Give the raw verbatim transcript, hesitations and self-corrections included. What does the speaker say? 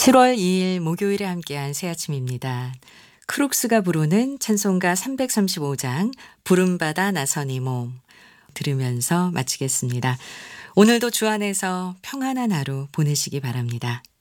칠월 이일 목요일에 함께한 새 아침입니다. 크룩스가 부르는 찬송가 삼백삼십오 장 부름받아 나선 이 몸 들으면서 마치겠습니다. 오늘도 주 안에서 평안한 하루 보내시기 바랍니다.